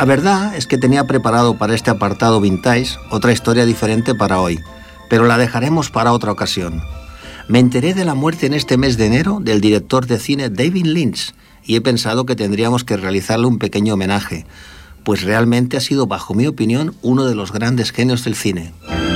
La verdad es que tenía preparado para este apartado vintage otra historia diferente para hoy, pero la dejaremos para otra ocasión. Me enteré de la muerte en este mes de enero del director de cine David Lynch y he pensado que tendríamos que realizarle un pequeño homenaje, pues realmente ha sido, bajo mi opinión, uno de los grandes genios del cine.